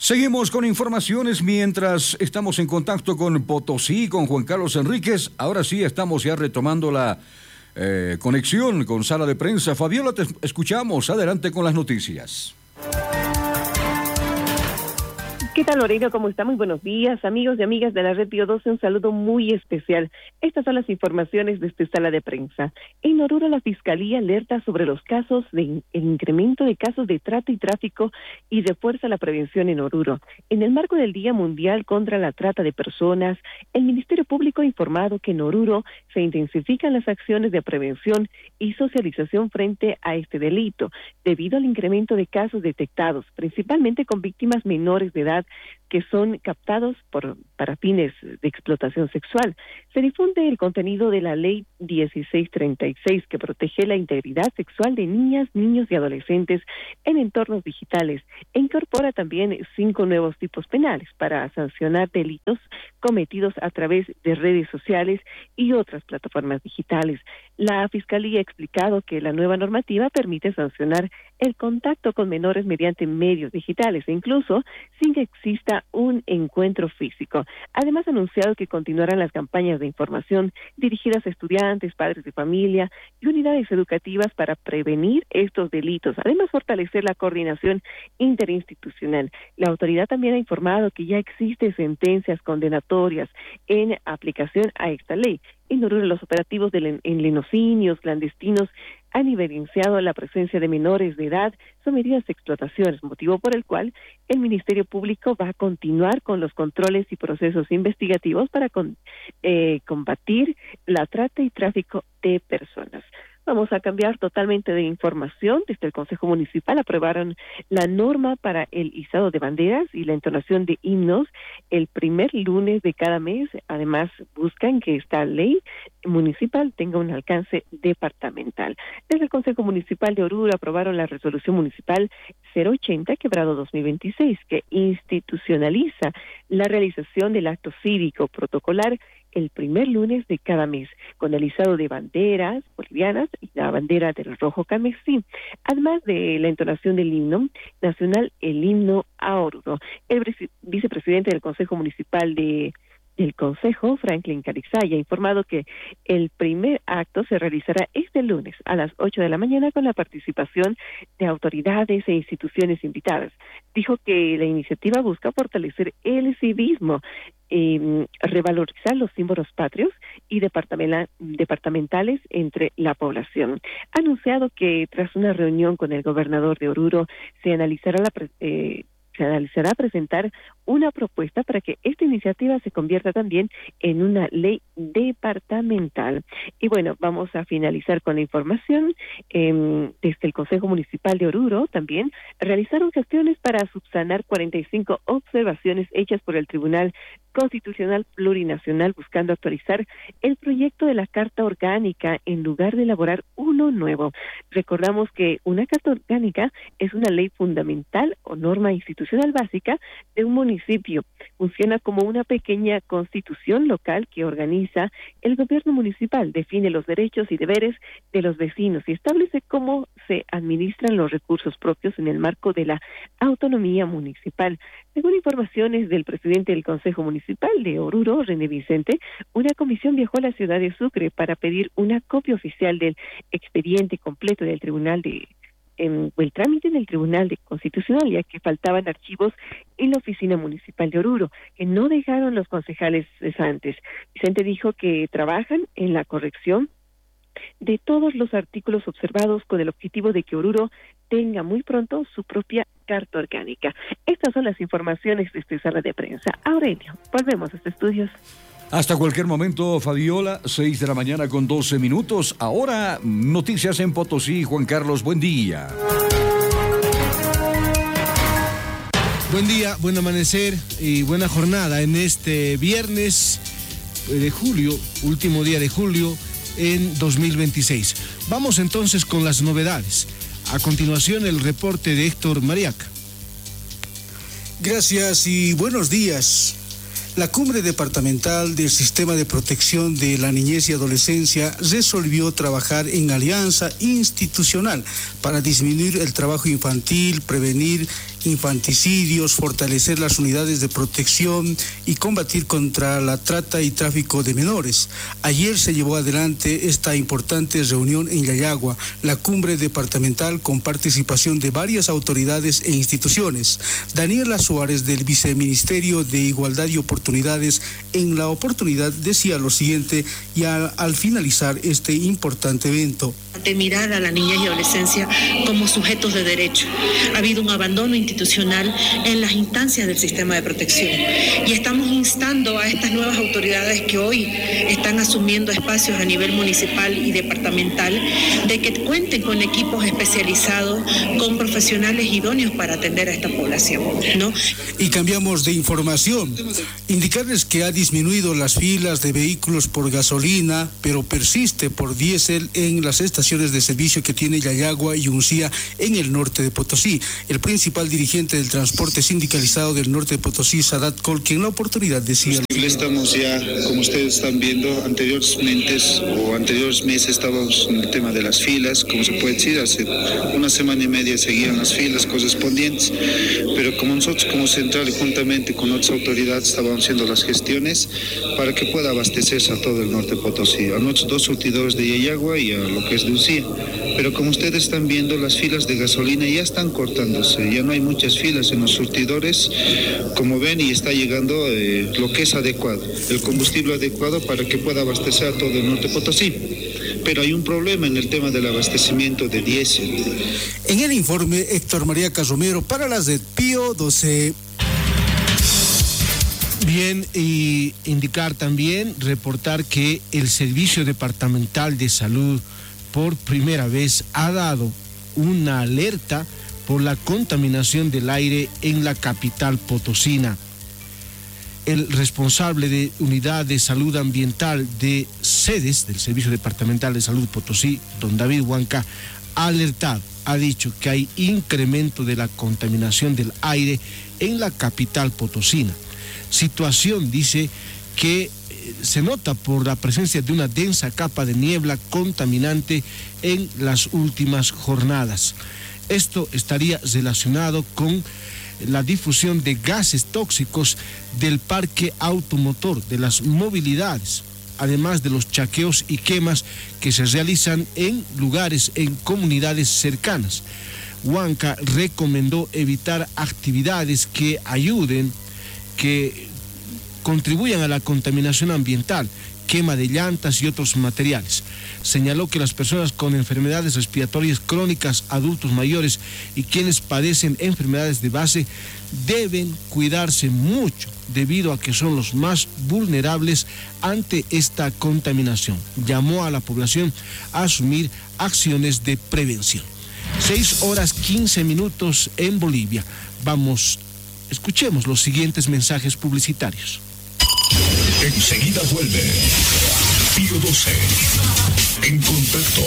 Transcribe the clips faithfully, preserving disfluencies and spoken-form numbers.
Seguimos con informaciones mientras estamos en contacto con Potosí, con Juan Carlos Enríquez. Ahora sí estamos ya retomando la eh, conexión con Sala de Prensa. Fabiola, te escuchamos. Adelante con las noticias. ¿Qué tal, Lorena? ¿Cómo está? Muy buenos días, amigos y amigas de la Red Bio doce, un saludo muy especial. Estas son las informaciones de esta Sala de Prensa. En Oruro, la Fiscalía alerta sobre los casos de el incremento de casos de trata y tráfico y refuerza la prevención en Oruro. En el marco del Día Mundial contra la Trata de Personas, el Ministerio Público ha informado que en Oruro se intensifican las acciones de prevención y socialización frente a este delito, debido al incremento de casos detectados, principalmente con víctimas menores de edad que son captados por para fines de explotación sexual. Se difunde el contenido de la Ley dieciséis treinta y seis que protege la integridad sexual de niñas, niños y adolescentes en entornos digitales e incorpora también cinco nuevos tipos penales para sancionar delitos cometidos a través de redes sociales y otras plataformas digitales. La Fiscalía ha explicado que la nueva normativa permite sancionar el contacto con menores mediante medios digitales e incluso sin que exista un encuentro físico. Además, ha anunciado que continuarán las campañas de información dirigidas a estudiantes, padres de familia y unidades educativas para prevenir estos delitos. Además, fortalecer la coordinación interinstitucional. La autoridad también ha informado que ya existen sentencias condenatorias en aplicación a esta ley. En Oruro, los operativos de en lenocinios clandestinos han evidenciado la presencia de menores de edad sometidos a explotaciones, motivo por el cual el Ministerio Público va a continuar con los controles y procesos investigativos para con, eh, combatir la trata y tráfico de personas. Vamos a cambiar totalmente de información. Desde el Consejo Municipal aprobaron la norma para el izado de banderas y la entonación de himnos el primer lunes de cada mes. Además, buscan que esta ley municipal tenga un alcance departamental. Desde el Consejo Municipal de Oruro aprobaron la resolución municipal cero ochenta, quebrado dos mil veintiséis, que institucionaliza la realización del acto cívico protocolar el primer lunes de cada mes, con el izado de banderas bolivianas y la bandera del rojo carmesí, además de la entonación del himno nacional, el himno a Oruro. El vicepresidente del Consejo Municipal de El Consejo, Franklin Carizaya, ha informado que el primer acto se realizará este lunes a las ocho de la mañana con la participación de autoridades e instituciones invitadas. Dijo que la iniciativa busca fortalecer el civismo, eh, revalorizar los símbolos patrios y departamentales entre la población. Ha anunciado que tras una reunión con el gobernador de Oruro se analizará la eh, se analizará presentar una propuesta para que esta iniciativa se convierta también en una ley departamental. Y bueno, vamos a finalizar con la información. Eh, desde el Consejo Municipal de Oruro también realizaron gestiones para subsanar cuarenta y cinco observaciones hechas por el Tribunal Constitucional Plurinacional buscando actualizar el proyecto de la Carta Orgánica en lugar de elaborar uno nuevo. Recordamos que una Carta Orgánica es una ley fundamental o norma institucional básica de un municipio. Funciona como una pequeña constitución local que organiza el gobierno municipal, define los derechos y deberes de los vecinos y establece cómo se administran los recursos propios en el marco de la autonomía municipal. Según informaciones del presidente del Consejo Municipal de Oruro, René Vicente, una comisión viajó a la ciudad de Sucre para pedir una copia oficial del expediente completo del Tribunal de en el trámite del Tribunal de Constitucional, ya que faltaban archivos en la oficina municipal de Oruro, que no dejaron los concejales cesantes. Vicente dijo que trabajan en la corrección de todos los artículos observados con el objetivo de que Oruro tenga muy pronto su propia Carta Orgánica. Estas son las informaciones de esta sala de prensa. Aurelio, volvemos a estos estudios. Hasta cualquier momento, Fabiola, seis de la mañana con doce minutos. Ahora, noticias en Potosí. Juan Carlos, buen día. Buen día, buen amanecer y buena jornada en este viernes de julio, último día de julio en dos mil veintiséis. Vamos entonces con las novedades. A continuación, el reporte de Héctor Mariaca. Gracias y buenos días. La Cumbre Departamental del Sistema de Protección de la Niñez y Adolescencia resolvió trabajar en alianza institucional para disminuir el trabajo infantil, prevenir infanticidios, fortalecer las unidades de protección y combatir contra la trata y tráfico de menores. Ayer se llevó adelante esta importante reunión en Yayagua, la cumbre departamental con participación de varias autoridades e instituciones. Daniela Suárez, del Viceministerio de Igualdad y Oportunidades, en la oportunidad decía lo siguiente y al, al finalizar este importante evento. De mirar a la niñez y adolescencia como sujetos de derecho. Ha habido un abandono institucional en las instancias del sistema de protección y estamos instando a estas nuevas autoridades que hoy están asumiendo espacios a nivel municipal y departamental de que cuenten con equipos especializados, con profesionales idóneos para atender a esta población, ¿no? Y cambiamos de información. Indicarles que ha disminuido las filas de vehículos por gasolina, pero persiste por diésel en las estaciones de servicio que tiene Yayagua y Uncía en el norte de Potosí. El principal dirigente del transporte sindicalizado del norte de Potosí, Sadat Colque, en la oportunidad decía... Estamos ya, como ustedes están viendo, anteriormente o anteriores meses estábamos en el tema de las filas, como se puede decir, hace una semana y media seguían las filas correspondientes, pero como nosotros como central y juntamente con otras autoridades estábamos haciendo las gestiones para que pueda abastecerse a todo el norte de Potosí, a nuestros dos surtidores de Yayagua y a lo que es de Uncía. Pero como ustedes están viendo, las filas de gasolina ya están cortándose, ya no hay muchas filas en los surtidores, como ven, y está llegando eh, lo que es adecuado, el combustible adecuado para que pueda abastecer a todo el norte de Potosí. Pero hay un problema en el tema del abastecimiento de diésel. En el informe, Héctor María Carromero para las de Pío doce. Bien, y indicar también, reportar que el Servicio Departamental de Salud por primera vez ha dado una alerta por la contaminación del aire en la capital potosina. El responsable de Unidad de Salud Ambiental de SEDES, del Servicio Departamental de Salud Potosí, don David Huanca, ha alertado, ha dicho que hay incremento de la contaminación del aire en la capital potosina. Situación, dice, que se nota por la presencia de una densa capa de niebla contaminante en las últimas jornadas. Esto estaría relacionado con la difusión de gases tóxicos del parque automotor, de las movilidades, además de los chaqueos y quemas que se realizan en lugares, en comunidades cercanas. Huanca recomendó evitar actividades que ayuden, que contribuyan a la contaminación ambiental, quema de llantas y otros materiales. Señaló que las personas con enfermedades respiratorias crónicas, adultos mayores y quienes padecen enfermedades de base deben cuidarse mucho debido a que son los más vulnerables ante esta contaminación. Llamó a la población a asumir acciones de prevención. Seis horas quince minutos en Bolivia. Vamos, escuchemos los siguientes mensajes publicitarios. Enseguida vuelve Pío doce. En contacto.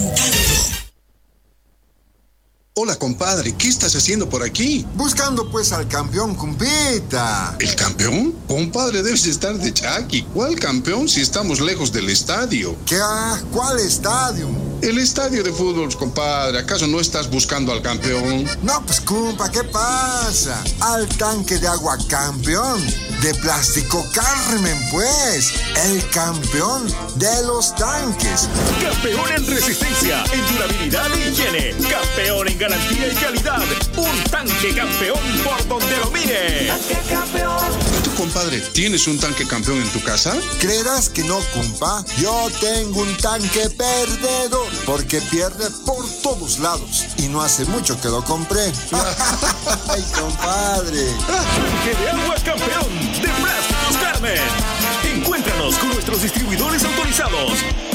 Hola, compadre, ¿qué estás haciendo por aquí? Buscando pues al campeón, compita. ¿El campeón? Compadre, debes estar de chaki. ¿Cuál campeón si estamos lejos del estadio? ¿Qué? ¿Cuál estadio? El estadio de fútbol, compadre. ¿Acaso no estás buscando al campeón? No, pues, compa, ¿qué pasa? Al tanque de agua campeón. De Plástico Carmen, pues. El campeón de los tanques. Campeón en resistencia, en durabilidad e higiene. Campeón en garantía y calidad. Un tanque campeón por donde lo mire. Tanque campeón. ¿Y tú, compadre, tienes un tanque campeón en tu casa? ¿Creerás que no, compa? Yo tengo un tanque perdedor, porque pierde por todos lados. Y no hace mucho que lo compré. ¡Ay, compadre! Tanque de agua campeón de Plásticos Carmen. Encuéntranos con nuestros distribuidores autorizados.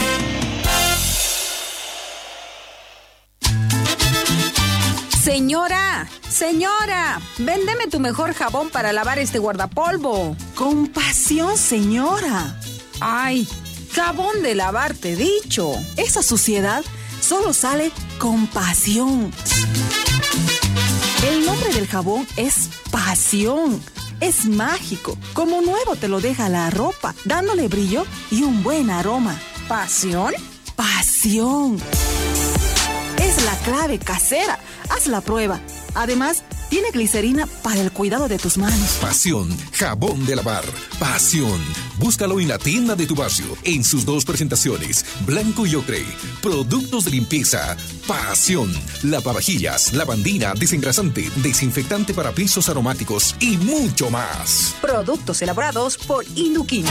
Señora, señora, véndeme tu mejor jabón para lavar este guardapolvo. Con pasión, señora. Ay, jabón de lavar, te he dicho. Esa suciedad solo sale con pasión. El nombre del jabón es pasión. Es mágico. Como nuevo te lo deja la ropa, dándole brillo y un buen aroma. ¿Pasión? Pasión. Es la clave casera. Haz la prueba. Además, Tiene glicerina para el cuidado de tus manos. Pasión, jabón de lavar. Pasión. Búscalo en la tienda de tu barrio, en sus dos presentaciones, blanco y ocre. Productos de limpieza. Pasión. Lavavajillas, lavandina, desengrasante, desinfectante para pisos aromáticos y mucho más. Productos elaborados por Indoquín.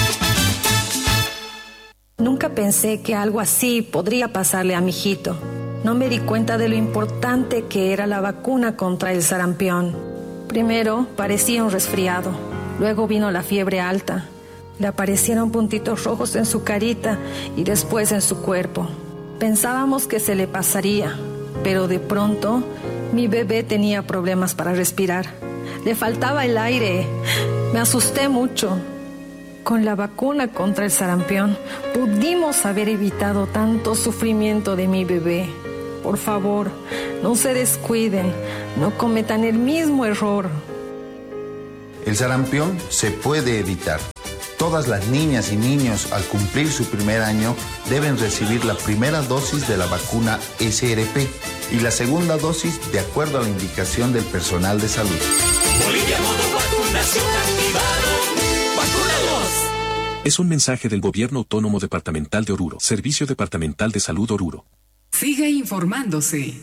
Nunca pensé que algo así podría pasarle a mi hijito. No me di cuenta de lo importante que era la vacuna contra el sarampión. Primero parecía un resfriado, luego vino la fiebre alta. Le aparecieron puntitos rojos en su carita y después en su cuerpo. Pensábamos que se le pasaría, pero de pronto mi bebé tenía problemas para respirar. Le faltaba el aire. Me asusté mucho. Con la vacuna contra el sarampión pudimos haber evitado tanto sufrimiento de mi bebé. Por favor, no se descuiden, no cometan el mismo error. El sarampión se puede evitar. Todas las niñas y niños al cumplir su primer año deben recibir la primera dosis de la vacuna S R P y la segunda dosis de acuerdo a la indicación del personal de salud. Bolivia modo vacunación activado. ¡Vacunados! Es un mensaje del Gobierno Autónomo Departamental de Oruro, Servicio Departamental de Salud Oruro. Siga informándose.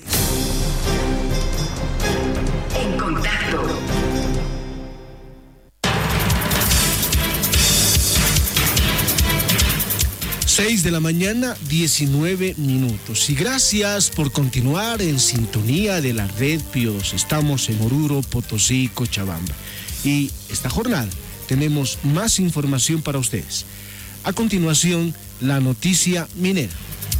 En contacto. seis de la mañana, diecinueve minutos. Y gracias por continuar en sintonía de la red Pío dos. Estamos en Oruro, Potosí, Cochabamba. Y esta jornada tenemos más información para ustedes. A continuación, la noticia minera.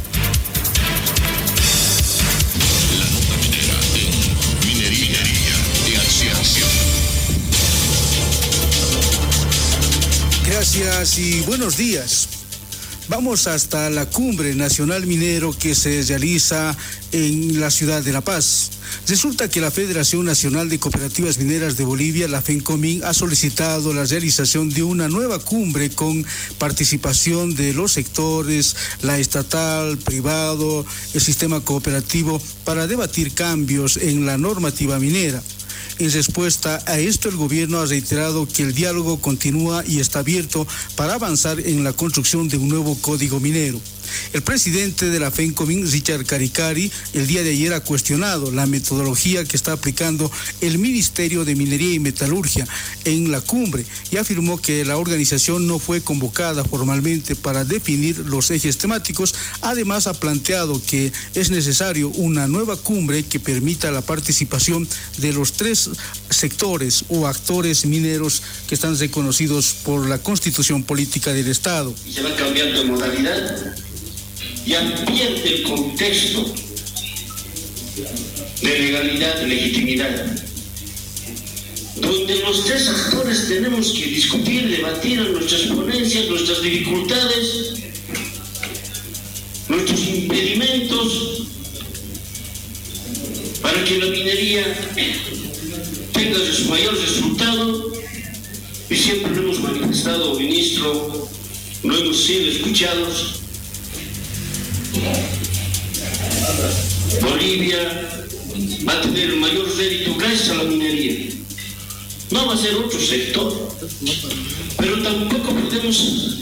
Gracias y buenos días. Vamos hasta la Cumbre Nacional Minero que se realiza en la ciudad de La Paz. Resulta que la Federación Nacional de Cooperativas Mineras de Bolivia, la FENCOMIN, ha solicitado la realización de una nueva cumbre con participación de los sectores, la estatal, privado, el sistema cooperativo, para debatir cambios en la normativa minera. En respuesta a esto, el gobierno ha reiterado que el diálogo continúa y está abierto para avanzar en la construcción de un nuevo código minero. El presidente de la FENCOMIN, Richard Caricari, el día de ayer ha cuestionado la metodología que está aplicando el Ministerio de Minería y Metalurgia en la cumbre y afirmó que la organización no fue convocada formalmente para definir los ejes temáticos. Además, ha planteado que es necesario una nueva cumbre que permita la participación de los tres sectores o actores mineros que están reconocidos por la Constitución Política del Estado. Y se va cambiando de modalidad. Ya pierde el contexto de legalidad, de legitimidad, donde los tres actores tenemos que discutir, debatir nuestras ponencias, nuestras dificultades, nuestros impedimentos, para que la minería tenga su mayor resultado. Y siempre lo hemos manifestado, ministro, no hemos sido escuchados. Bolivia va a tener el mayor rédito gracias a la minería. No va a ser otro sector, pero tampoco podemos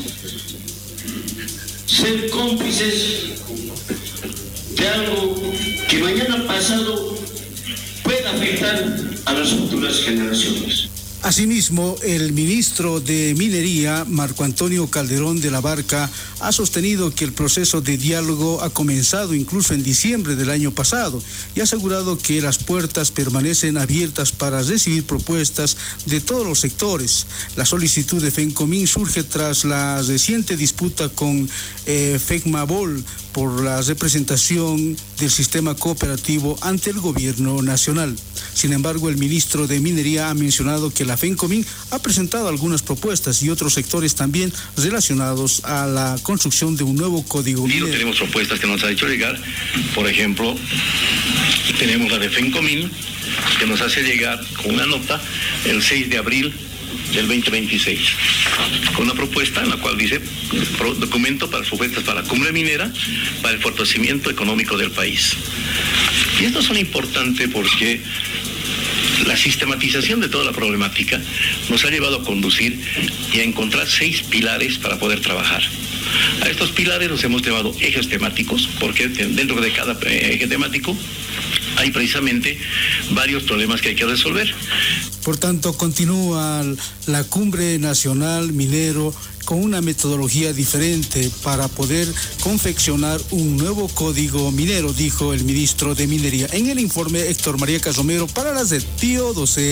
ser cómplices de algo que mañana pasado pueda afectar a las futuras generaciones. Asimismo, el ministro de Minería, Marco Antonio Calderón de la Barca, ha sostenido que el proceso de diálogo ha comenzado incluso en diciembre del año pasado y ha asegurado que las puertas permanecen abiertas para recibir propuestas de todos los sectores. La solicitud de FENCOMIN surge tras la reciente disputa con eh, FECMABOL por la representación del sistema cooperativo ante el gobierno nacional. Sin embargo, el ministro de Minería ha mencionado que la FENCOMIN ha presentado algunas propuestas y otros sectores también relacionados a la construcción de un nuevo código minero. Tenemos propuestas que nos ha hecho llegar, por ejemplo, tenemos la de FENCOMIN, que nos hace llegar con una nota el seis de abril del veinte veintiséis, con una propuesta en la cual dice documento para propuestas para la cumbre minera, para el fortalecimiento económico del país. Y estos son importantes porque La sistematización de toda la problemática nos ha llevado a conducir y a encontrar seis pilares para poder trabajar. A estos pilares los hemos llamado ejes temáticos, porque dentro de cada eje temático hay precisamente varios problemas que hay que resolver. Por tanto, continúa la Cumbre Nacional Minero con una metodología diferente para poder confeccionar un nuevo código minero, dijo el ministro de Minería. En el informe, Héctor María Casomero para las de Pío doce.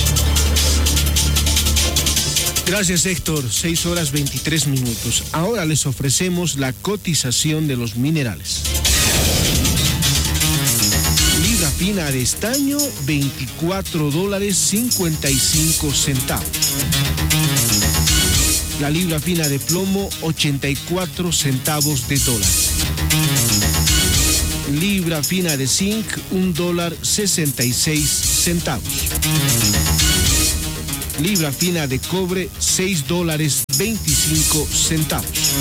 Gracias, Héctor. seis horas veintitrés minutos. Ahora les ofrecemos la cotización de los minerales. Libra fina de estaño, veinticuatro dólares cincuenta y cinco centavos. La libra fina de plomo, ochenta y cuatro centavos de dólar. Libra fina de zinc, un dólar sesenta y seis centavos. Libra fina de cobre, seis dólares veinticinco centavos.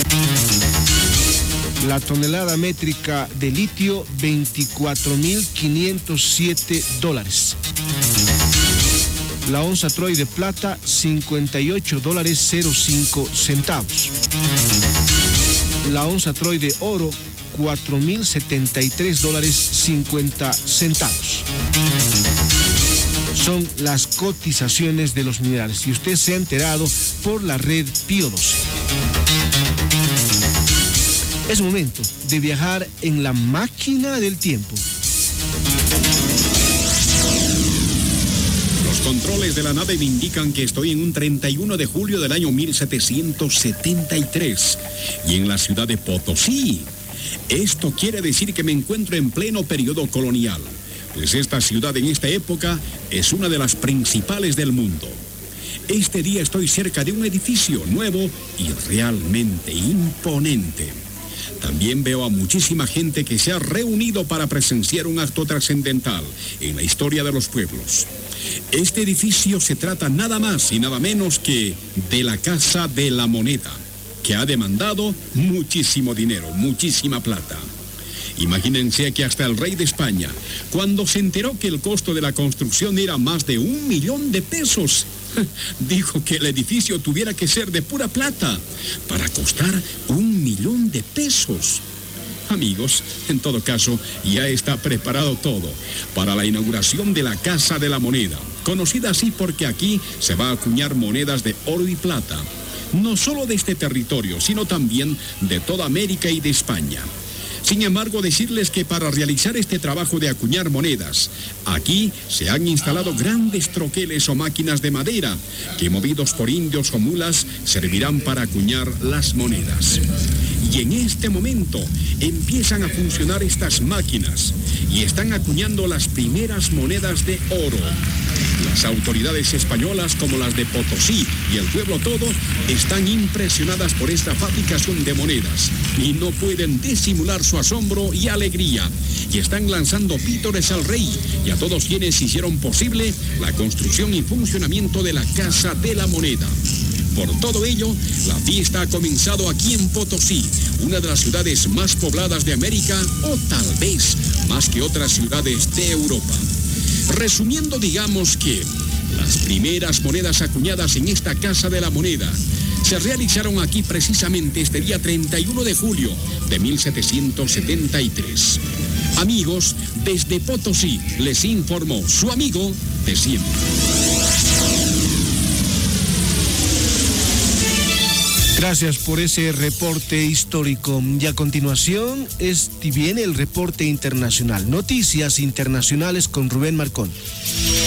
La tonelada métrica de litio, veinticuatro mil quinientos siete dólares. La onza Troy de plata, cincuenta y ocho dólares cero cinco centavos. La onza Troy de oro, cuatro mil setenta y tres dólares cincuenta centavos. Son las cotizaciones de los minerales y usted se ha enterado por la red Pío doce. Es momento de viajar en la máquina del tiempo. Los controles de la nave me indican que estoy en un treinta y uno de julio del año mil setecientos setenta y tres y en la ciudad de Potosí. Esto quiere decir que me encuentro en pleno periodo colonial, pues esta ciudad en esta época es una de las principales del mundo. Este día estoy cerca de un edificio nuevo y realmente imponente. También veo a muchísima gente que se ha reunido para presenciar un acto trascendental en la historia de los pueblos. Este edificio se trata nada más y nada menos que de la Casa de la Moneda, que ha demandado muchísimo dinero, muchísima plata. Imagínense que hasta el rey de España, cuando se enteró que el costo de la construcción era más de un millón de pesos, dijo que el edificio tuviera que ser de pura plata para costar un millón de pesos. Amigos, en todo caso, ya está preparado todo para la inauguración de la Casa de la Moneda, conocida así porque aquí se va a acuñar monedas de oro y plata, no solo de este territorio, sino también de toda América y de España. Sin embargo, decirles que para realizar este trabajo de acuñar monedas, aquí se han instalado grandes troqueles o máquinas de madera que, movidos por indios o mulas, servirán para acuñar las monedas. Y en este momento empiezan a funcionar estas máquinas y están acuñando las primeras monedas de oro. Las autoridades españolas, como las de Potosí y el pueblo todo, están impresionadas por esta fabricación de monedas y no pueden disimular su asombro y alegría. Y están lanzando vítores al rey y a todos quienes hicieron posible la construcción y funcionamiento de la Casa de la Moneda. Por todo ello, la fiesta ha comenzado aquí en Potosí, una de las ciudades más pobladas de América o tal vez más que otras ciudades de Europa. Resumiendo, digamos que las primeras monedas acuñadas en esta Casa de la Moneda se realizaron aquí precisamente este día treinta y uno de julio de mil setecientos setenta y tres. Amigos, desde Potosí les informó su amigo de siempre. Gracias por ese reporte histórico. Y a continuación este viene el reporte internacional. Noticias internacionales con Rubén Marcón.